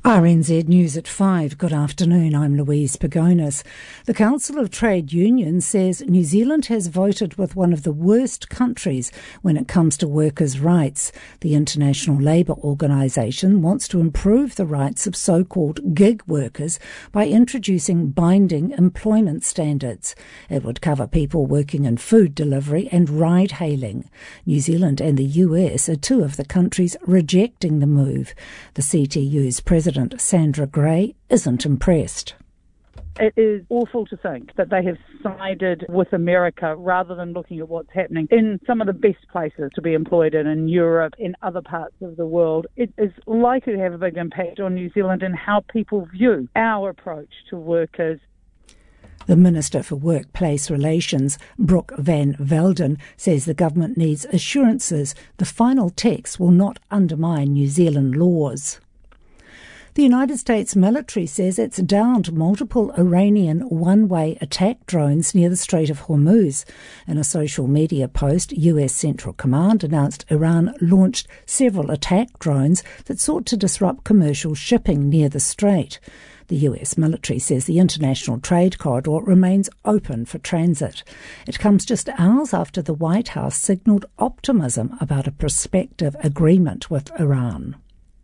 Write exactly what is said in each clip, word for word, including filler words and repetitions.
R N Z News at five. Good afternoon, I'm Louise Pagonis. The Council of Trade Unions says New Zealand has voted with one of the worst countries when it comes to workers' rights. The International Labour Organisation wants to improve the rights of so-called gig workers by introducing binding employment standards. It would cover people working in food delivery and ride-hailing. New Zealand and the U S are two of the countries rejecting the move. The C T U's President Sandra Gray isn't impressed. It is awful to think that they have sided with America rather than looking at what's happening in some of the best places to be employed in, in Europe, in other parts of the world. It is likely to have a big impact on New Zealand and how people view our approach to workers. The Minister for Workplace Relations, Brooke Van Velden, says the government needs assurances the final text will not undermine New Zealand laws. The United States military says it's downed multiple Iranian one-way attack drones near the Strait of Hormuz. In a social media post, U S Central Command announced Iran launched several attack drones that sought to disrupt commercial shipping near the strait. The U S military says the international trade corridor remains open for transit. It comes just hours after the White House signalled optimism about a prospective agreement with Iran.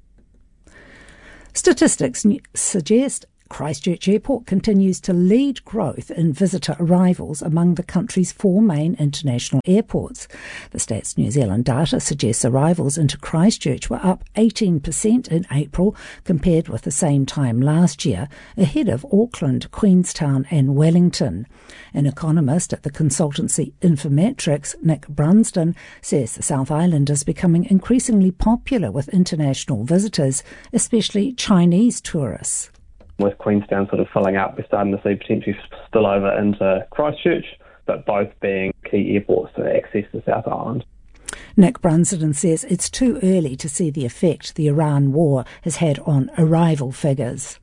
Statistics suggest Christchurch Airport continues to lead growth in visitor arrivals among the country's four main international airports. The Stats New Zealand data suggests arrivals into Christchurch were up eighteen percent in April compared with the same time last year, ahead of Auckland, Queenstown and Wellington. An economist at the consultancy Infometrics, Nick Brunsden, says the South Island is becoming increasingly popular with international visitors, especially Chinese tourists. With Queenstown sort of filling up, we're starting to see potentially spill over into Christchurch, but both being key airports to access the South Island. Nick Brunsden says it's too early to see the effect the Iran war has had on arrival figures.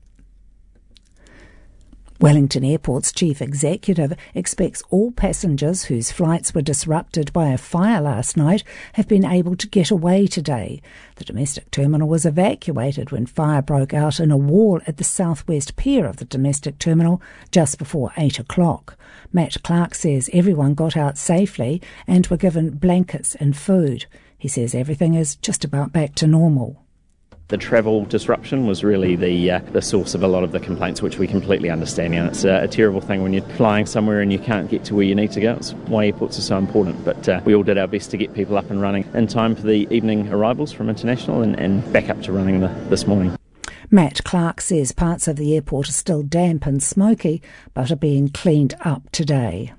Wellington Airport's chief executive expects all passengers whose flights were disrupted by a fire last night have been able to get away today. The domestic terminal was evacuated when fire broke out in a wall at the southwest pier of the domestic terminal just before eight o'clock. Matt Clark says everyone got out safely and were given blankets and food. He says everything is just about back to normal. The travel disruption was really the uh, the source of a lot of the complaints, which we completely understand. And it's a, a terrible thing when you're flying somewhere and you can't get to where you need to go. It's why airports are so important. But uh, we all did our best to get people up and running in time for the evening arrivals from international and, and back up to running the, this morning. Matt Clark says parts of the airport are still damp and smoky, but are being cleaned up today.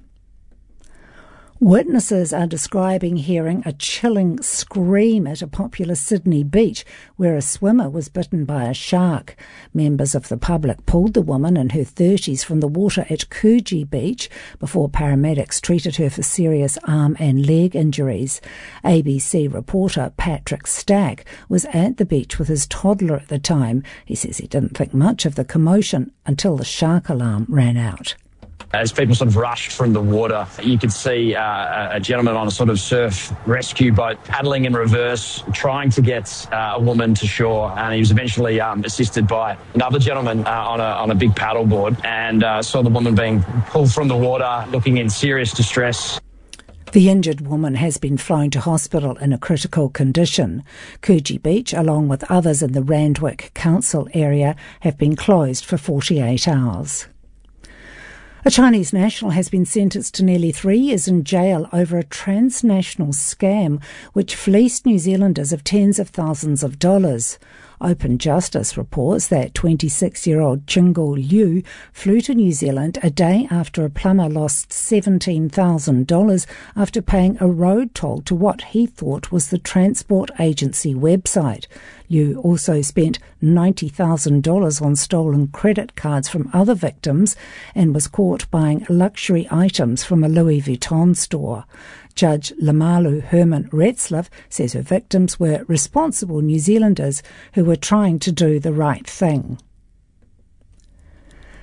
Witnesses are describing hearing a chilling scream at a popular Sydney beach where a swimmer was bitten by a shark. Members of the public pulled the woman in her thirties from the water at Coogee Beach before paramedics treated her for serious arm and leg injuries. A B C reporter Patrick Stack was at the beach with his toddler at the time. He says he didn't think much of the commotion until the shark alarm ran out. As people sort of rushed from the water, you could see uh, a gentleman on a sort of surf rescue boat paddling in reverse, trying to get uh, a woman to shore, and he was eventually um, assisted by another gentleman uh, on a on a big paddleboard, and uh, saw the woman being pulled from the water, looking in serious distress. The injured woman has been flown to hospital in a critical condition. Coogee Beach, along with others in the Randwick Council area, have been closed for forty-eight hours. A Chinese national has been sentenced to nearly three years in jail over a transnational scam which fleeced New Zealanders of tens of thousands of dollars. Open Justice reports that twenty-six-year-old Chingle Liu flew to New Zealand a day after a plumber lost seventeen thousand dollars after paying a road toll to what he thought was the transport agency website. Liu also spent ninety thousand dollars on stolen credit cards from other victims and was caught buying luxury items from a Louis Vuitton store. Judge Lamalu Herman Retzlaff says her victims were responsible New Zealanders who were trying to do the right thing.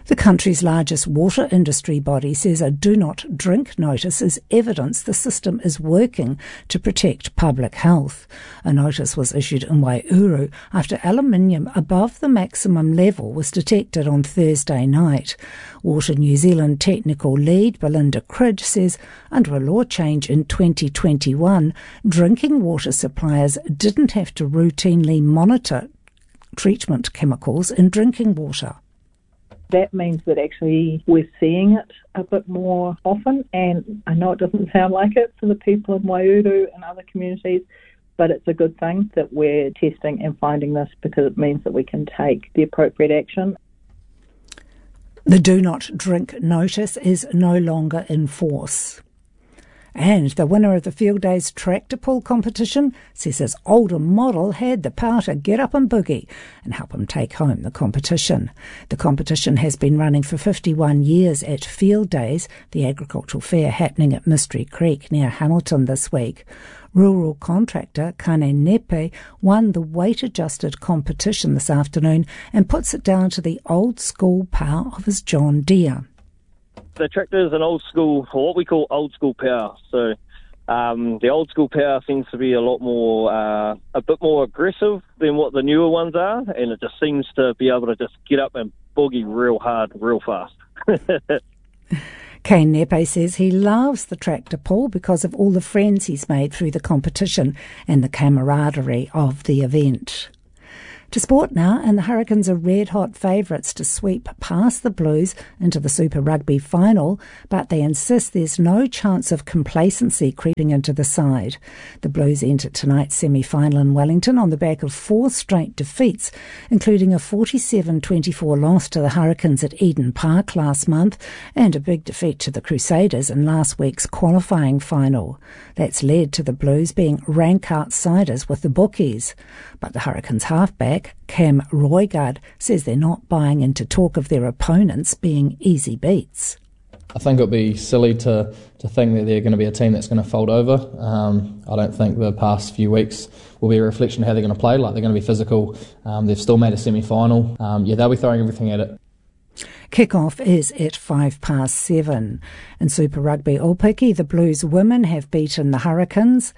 The country's largest water industry body says a do not drink notice is evidence the system is working to protect public health. A notice was issued in Waihuru after aluminium above the maximum level was detected on Thursday night. Water New Zealand technical lead Belinda Cridge says under a law change in twenty twenty-one, drinking water suppliers didn't have to routinely monitor treatment chemicals in drinking water. That means that actually we're seeing it a bit more often, and I know it doesn't sound like it for the people in Waihuru and other communities, but it's a good thing that we're testing and finding this because it means that we can take the appropriate action. The do not drink notice is no longer in force. And the winner of the Field Days tractor pull competition says his older model had the power to get up and boogie and help him take home the competition. The competition has been running for fifty-one years at Field Days, the agricultural fair happening at Mystery Creek near Hamilton this week. Rural contractor Kane Nepe won the weight-adjusted competition this afternoon and puts it down to the old-school power of his John Deere. The tractor is an old school, or what we call old school power. So um, the old school power seems to be a lot more, uh, a bit more aggressive than what the newer ones are, and it just seems to be able to just get up and boogie real hard, real fast. Kane Nepe says he loves the tractor pull because of all the friends he's made through the competition and the camaraderie of the event. To sport now, and the Hurricanes are red-hot favourites to sweep past the Blues into the Super Rugby final, but they insist there's no chance of complacency creeping into the side. The Blues entered tonight's semi-final in Wellington on the back of four straight defeats, including a forty-seven twenty-four loss to the Hurricanes at Eden Park last month and a big defeat to the Crusaders in last week's qualifying final. That's led to the Blues being rank outsiders with the bookies. But the Hurricanes halfback, Cam Roigard, says they're not buying into talk of their opponents being easy beats. I think it would be silly to, to think that they're going to be a team that's going to fold over. Um, I don't think the past few weeks will be a reflection of how they're going to play. Like, they're going to be physical. Um, they've still made a semi-final. Um, yeah, they'll be throwing everything at it. Kick-off is at five past seven. In Super Rugby Aupiki, the Blues women have beaten the Hurricanes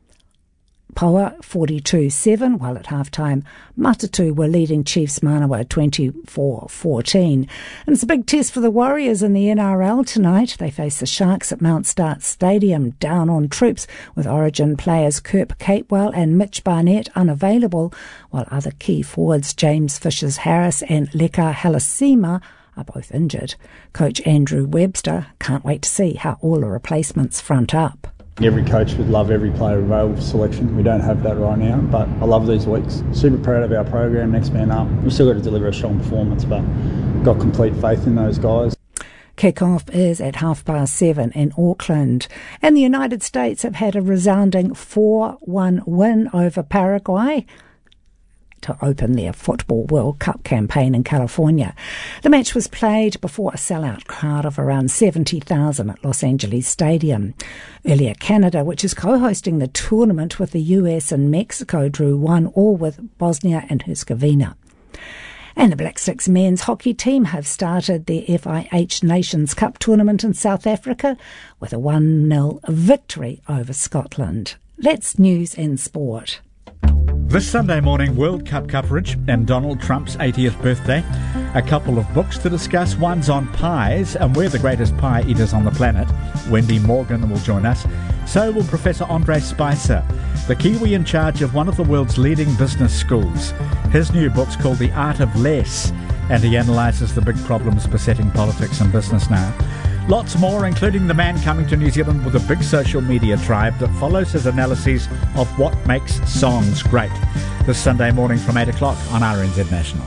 Poa forty-two seven, while at half-time Matatu were leading Chiefs Manawa twenty-four fourteen. And it's a big test for the Warriors in the N R L tonight. They face the Sharks at Mount Start Stadium, down on troops, with Origin players Kirk Capewell and Mitch Barnett unavailable, while other key forwards James Fishers-Harris and Leka Halasima are both injured. Coach Andrew Webster can't wait to see how all the replacements front up. Every coach would love every player available for selection. We don't have that right now, but I love these weeks. Super proud of our program, next man up. We've still got to deliver a strong performance, but got complete faith in those guys. Kick-off is at half past seven in Auckland. And the United States have had a resounding four one win over Paraguay to open their Football World Cup campaign in California. The match was played before a sellout crowd of around seventy thousand at Los Angeles Stadium. Earlier, Canada, which is co-hosting the tournament with the U S and Mexico, drew one all with Bosnia and Herzegovina. And the Black Sticks men's hockey team have started their F I H Nations Cup tournament in South Africa with a one nil victory over Scotland. That's news and sport. This Sunday morning, World Cup coverage and Donald Trump's eightieth birthday. A couple of books to discuss. One's on pies, and we're the greatest pie eaters on the planet. Wendy Morgan will join us. So will Professor Andre Spicer, the Kiwi in charge of one of the world's leading business schools. His new book's called The Art of Less, and he analyses the big problems besetting politics and business now. Lots more, including the man coming to New Zealand with a big social media tribe that follows his analyses of what makes songs great. This Sunday morning from eight o'clock on R N Z National.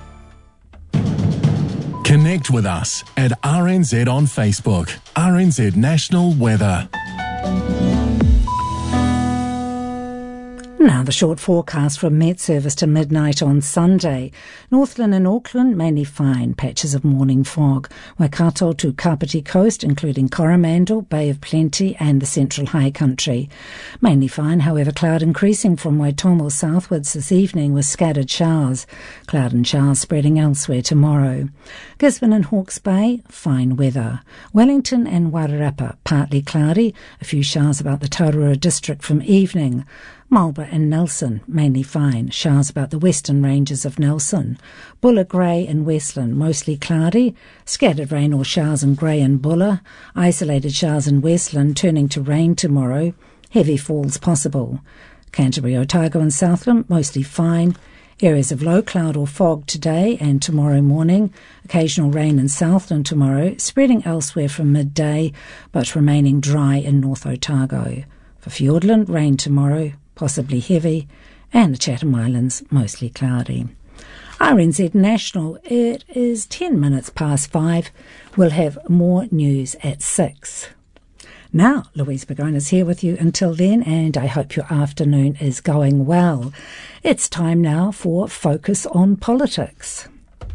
Connect with us at R N Z on Facebook. R N Z National Weather. Now the short forecast from Met Service to midnight on Sunday. Northland and Auckland, mainly fine, patches of morning fog. Waikato to Kapiti Coast, including Coromandel, Bay of Plenty and the Central High Country. Mainly fine, however, cloud increasing from Waitomo southwards this evening with scattered showers. Cloud and showers spreading elsewhere tomorrow. Gisborne and Hawke's Bay, fine weather. Wellington and Wairarapa, partly cloudy, a few showers about the Taurua district from evening. Marlborough and Nelson, mainly fine, showers about the western ranges of Nelson. Buller, Grey and Westland, mostly cloudy. Scattered rain or showers in Grey and Buller. Isolated showers in Westland, turning to rain tomorrow. Heavy falls possible. Canterbury, Otago and Southland, mostly fine. Areas of low cloud or fog today and tomorrow morning. Occasional rain in Southland tomorrow, spreading elsewhere from midday, but remaining dry in North Otago. For Fiordland, rain tomorrow, possibly heavy, and the Chatham Islands, mostly cloudy. R N Z National, it is ten minutes past five. We'll have more news at six. Now, Louise Burgoyne is here with you until then, and I hope your afternoon is going well. It's time now for Focus on Politics.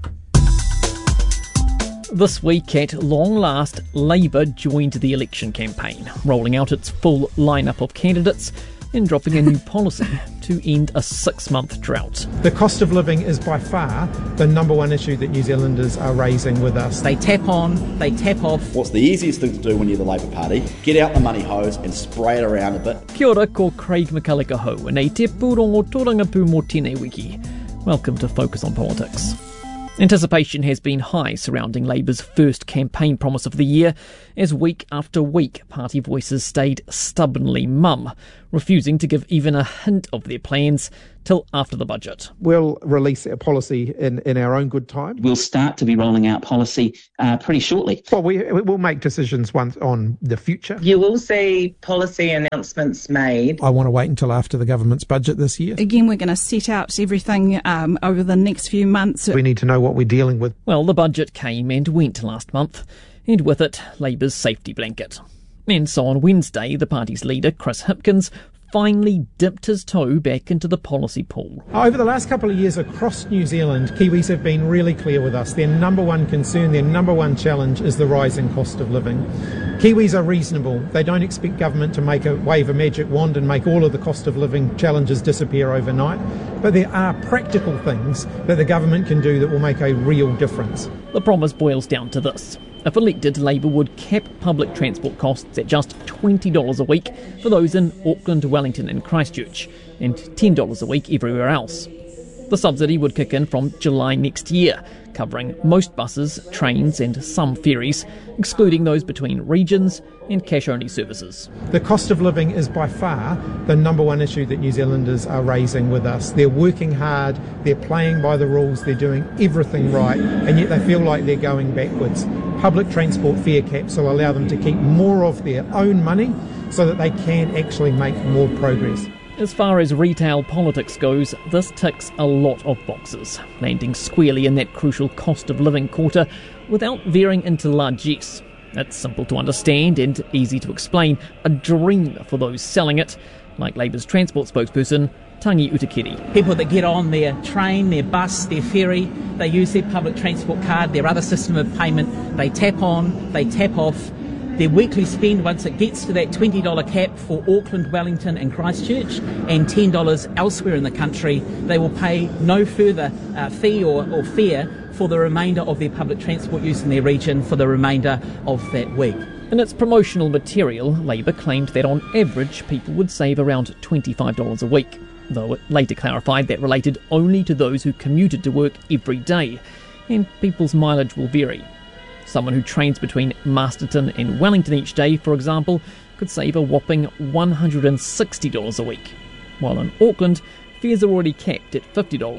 This week, at long last, Labour joined the election campaign, rolling out its full lineup of candidates and dropping a new policy to end a six-month drought. The cost of living is by far the number one issue that New Zealanders are raising with us. They tap on, they tap off. What's the easiest thing to do when you're the Labour Party? Get out the money hose and spray it around a bit. Kia ora, ko Craig McCulloch ho, and e te pūrongo tōrangapū mō tēnei wiki. Welcome to Focus on Politics. Anticipation has been high surrounding Labour's first campaign promise of the year, as week after week party voices stayed stubbornly mum, refusing to give even a hint of their plans till after the budget. We'll release our policy in, in our own good time. We'll start to be rolling out policy uh, pretty shortly. Well, we, we'll make decisions once on the future. You will see policy announcements made. I want to wait until after the government's budget this year. Again, we're going to set out everything um, over the next few months. We need to know what we're dealing with. Well, the budget came and went last month, and with it, Labour's safety blanket. And so on Wednesday, the party's leader, Chris Hipkins, finally dipped his toe back into the policy pool. Over the last couple of years across New Zealand, Kiwis have been really clear with us. Their number one concern, their number one challenge is the rising cost of living. Kiwis are reasonable. They don't expect government to make a wave a magic wand and make all of the cost of living challenges disappear overnight. But there are practical things that the government can do that will make a real difference. The promise boils down to this. If elected, Labour would cap public transport costs at just twenty dollars a week for those in Auckland, Wellington and Christchurch, and ten dollars a week everywhere else. The subsidy would kick in from July next year, covering most buses, trains and some ferries, excluding those between regions and cash-only services. The cost of living is by far the number one issue that New Zealanders are raising with us. They're working hard, they're playing by the rules, they're doing everything right, and yet they feel like they're going backwards. Public transport fare caps will allow them to keep more of their own money so that they can actually make more progress. As far as retail politics goes, this ticks a lot of boxes, landing squarely in that crucial cost of living quarter without veering into largesse. It's simple to understand and easy to explain, a dream for those selling it, like Labour's transport spokesperson, Tangi Utakiri. People that get on their train, their bus, their ferry, they use their public transport card, their other system of payment, they tap on, they tap off. Their weekly spend, once it gets to that twenty dollars cap for Auckland, Wellington and Christchurch and ten dollars elsewhere in the country, they will pay no further uh, fee or, or fare for the remainder of their public transport use in their region for the remainder of that week. In its promotional material, Labour claimed that on average people would save around twenty-five dollars a week, though it later clarified that related only to those who commuted to work every day, and people's mileage will vary. Someone who trains between Masterton and Wellington each day, for example, could save a whopping one hundred sixty dollars a week, while in Auckland, fares are already capped at fifty dollars.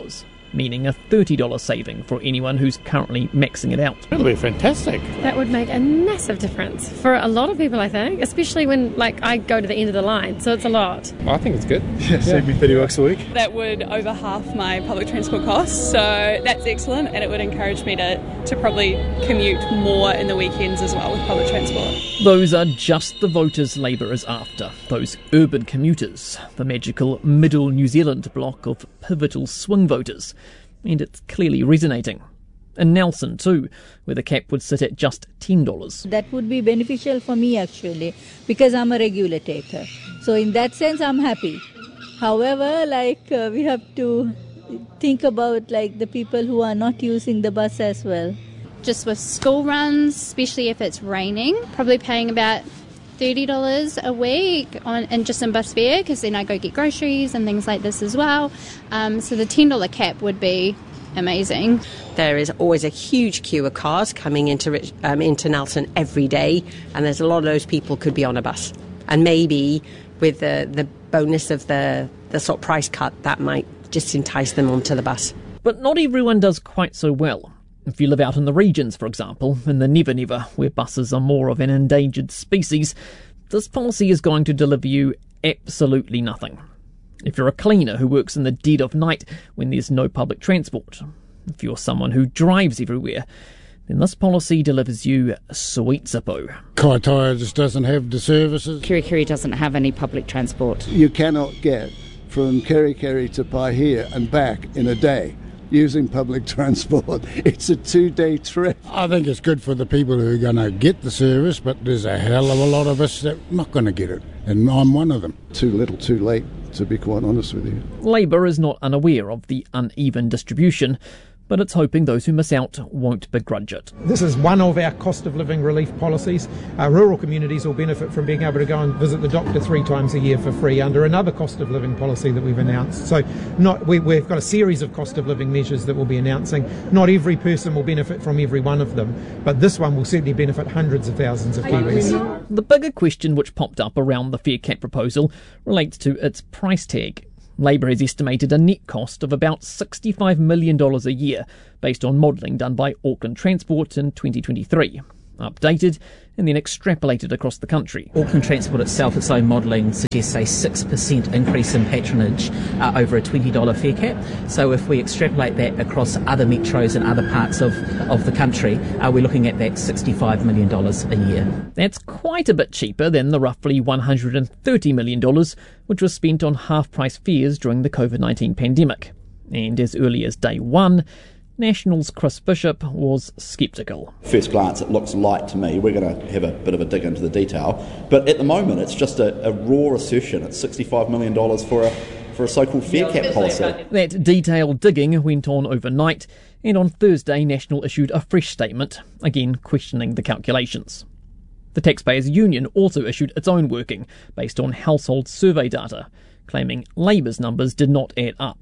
meaning a thirty dollars saving for anyone who's currently maxing it out. It'll be fantastic. That would make a massive difference for a lot of people, I think, especially when, like, I go to the end of the line, so it's a lot. I think it's good. Yeah, save me thirty bucks a week. That would over half my public transport costs, so that's excellent, and it would encourage me to, to probably commute more in the weekends as well with public transport. Those are just the voters Labour is after, those urban commuters, the magical middle New Zealand block of pivotal swing voters. And it's clearly resonating. In Nelson too, where the cap would sit at just ten dollars. That would be beneficial for me actually, because I'm a regular taker. So in that sense I'm happy. However, like uh, we have to think about like the people who are not using the bus as well. Just with school runs, especially if it's raining, probably paying about thirty dollars a week on and just in bus fare, because then I go get groceries and things like this as well. Um, so the ten dollars cap would be amazing. There is always a huge queue of cars coming into um, into Nelson every day, and there's a lot of those people could be on a bus. And maybe with the, the bonus of the, the sort of price cut, that might just entice them onto the bus. But not everyone does quite so well. If you live out in the regions, for example, in the Never Never, where buses are more of an endangered species, this policy is going to deliver you absolutely nothing. If you're a cleaner who works in the dead of night when there's no public transport, if you're someone who drives everywhere, then this policy delivers you sweet zippo. Kaitaia just doesn't have the services. Kerikeri doesn't have any public transport. You cannot get from Kerikeri to Paihia and back in a day using public transport. It's a two-day trip. I think it's good for the people who are going to get the service, but there's a hell of a lot of us that are not going to get it, and I'm one of them. Too little, too late, to be quite honest with you. Labour is not unaware of the uneven distribution, but it's hoping those who miss out won't begrudge it. This is one of our cost of living relief policies. Uh, rural communities will benefit from being able to go and visit the doctor three times a year for free under another cost of living policy that we've announced. So not, we, we've got a series of cost of living measures that we'll be announcing. Not every person will benefit from every one of them, but this one will certainly benefit hundreds of thousands of Kiwis. The bigger question which popped up around the fare cap proposal relates to its price tag. Labour has estimated a net cost of about sixty-five million dollars a year based on modelling done by Auckland Transport in twenty twenty-three, updated and then extrapolated across the country. Auckland Transport itself, its own modelling suggests a six percent increase in patronage uh, over a twenty dollars fare cap. So if we extrapolate that across other metros and other parts of, of the country, uh, we're looking at that sixty-five million dollars a year. That's quite a bit cheaper than the roughly one hundred thirty million dollars which was spent on half-price fares during the COVID nineteen pandemic. And as early as day one, National's Chris Bishop was sceptical. First glance, it looks light to me. We're going to have a bit of a dig into the detail. But at the moment, it's just a, a raw assertion. It's sixty-five million dollars for a for a so-called fare cap policy. That detailed digging went on overnight, and on Thursday, National issued a fresh statement, again questioning the calculations. The Taxpayers Union also issued its own working, based on household survey data, claiming Labour's numbers did not add up.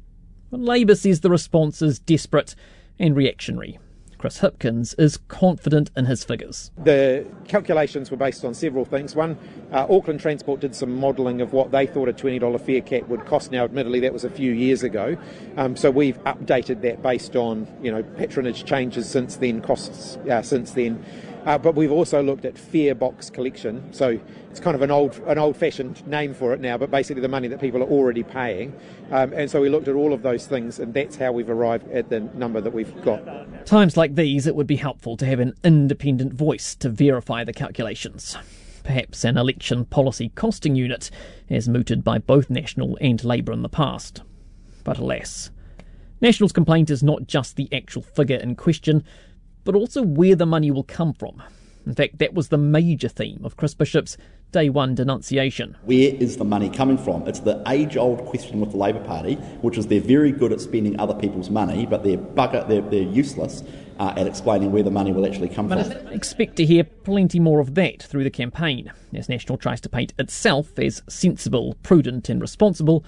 Labour says the response is desperate and reactionary. Chris Hipkins is confident in his figures. The calculations were based on several things. One, uh, Auckland Transport did some modelling of what they thought a twenty dollars fare cap would cost. Now, admittedly, that was a few years ago. Um, so we've updated that based on, you know, patronage changes since then, costs uh, since then. Uh, but we've also looked at fare box collection. So it's kind of an old, an old-fashioned name for it now, but basically the money that people are already paying. Um, and so we looked at all of those things, and that's how we've arrived at the number that we've got. Times like these, it would be helpful to have an independent voice to verify the calculations. Perhaps an election policy costing unit, as mooted by both National and Labour in the past. But alas, National's complaint is not just the actual figure in question, but also where the money will come from. In fact, that was the major theme of Chris Bishop's day one denunciation. Where is the money coming from? It's the age-old question with the Labour Party, which is they're very good at spending other people's money, but they're bugger, they're, they're useless uh, at explaining where the money will actually come but from. Expect to hear plenty more of that through the campaign, as National tries to paint itself as sensible, prudent and responsible,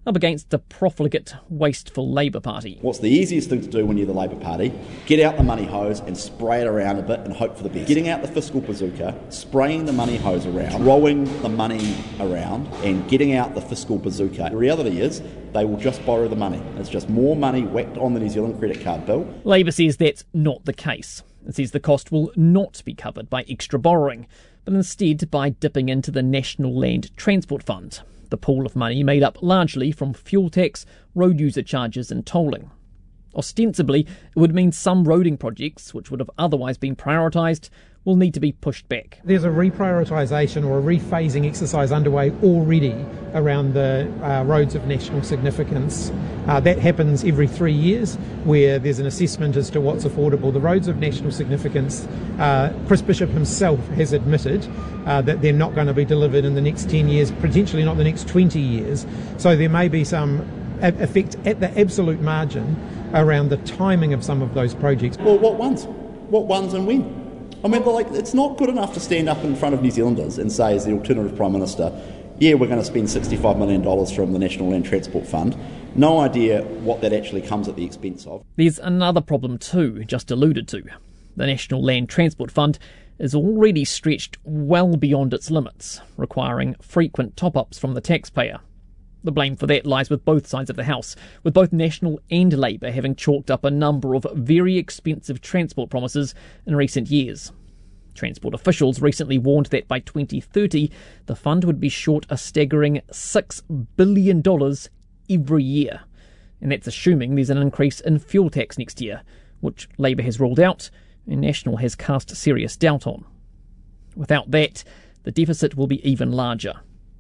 up against a profligate, wasteful Labour Party. What's the easiest thing to do when you're the Labour Party? Get out the money hose and spray it around a bit and hope for the best. Getting out the fiscal bazooka, spraying the money hose around, throwing the money around and getting out the fiscal bazooka. The reality is they will just borrow the money. It's just more money whacked on the New Zealand credit card bill. Labour says that's not the case. It says the cost will not be covered by extra borrowing, but instead by dipping into the National Land Transport Fund, the pool of money made up largely from fuel tax, road user charges and tolling. Ostensibly, it would mean some roading projects, which would have otherwise been prioritised, will need to be pushed back. There's a reprioritisation or a rephasing exercise underway already around the uh, roads of national significance. Uh, that happens every three years where there's an assessment as to what's affordable. The roads of national significance, uh, Chris Bishop himself has admitted uh, that they're not going to be delivered in the next ten years, potentially not the next twenty years. So there may be some effect at the absolute margin around the timing of some of those projects. Well, what ones? What ones and when? I mean, like, it's not good enough to stand up in front of New Zealanders and say, as the alternative Prime Minister, yeah, we're going to spend sixty-five million dollars from the National Land Transport Fund. No idea what that actually comes at the expense of. There's another problem too, just alluded to. The National Land Transport Fund is already stretched well beyond its limits, requiring frequent top-ups from the taxpayer. The blame for that lies with both sides of the House, with both National and Labour having chalked up a number of very expensive transport promises in recent years. Transport officials recently warned that by twenty thirty, the fund would be short a staggering six billion dollars every year. And that's assuming there's an increase in fuel tax next year, which Labour has ruled out and National has cast serious doubt on. Without that, the deficit will be even larger.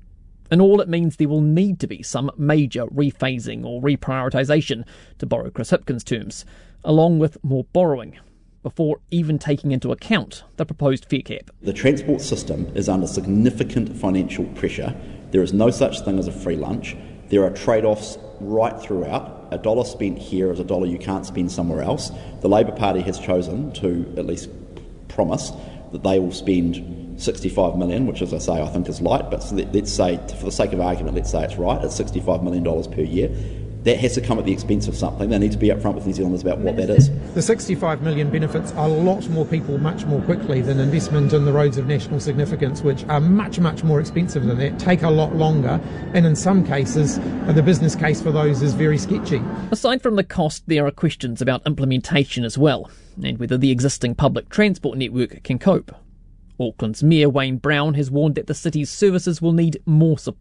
And all it means there will need to be some major rephasing or reprioritisation, to borrow Chris Hipkins' terms, along with more borrowing, before even taking into account the proposed fare cap. The transport system is under significant financial pressure. There is no such thing as a free lunch. There are trade-offs right throughout. A dollar spent here is a dollar you can't spend somewhere else. The Labour Party has chosen to at least promise that they will spend sixty-five million dollars, which, as I say, I think is light, but let's say, for the sake of argument, let's say it's right, it's sixty-five million dollars per year. That has to come at the expense of something. They need to be upfront with New Zealanders about what that is. The sixty-five million benefits a lot more people much more quickly than investment in the roads of national significance, which are much, much more expensive than that, take a lot longer, and in some cases, the business case for those is very sketchy. Aside from the cost, there are questions about implementation as well, and whether the existing public transport network can cope. Auckland's Mayor Wayne Brown has warned that the city's services will need more support.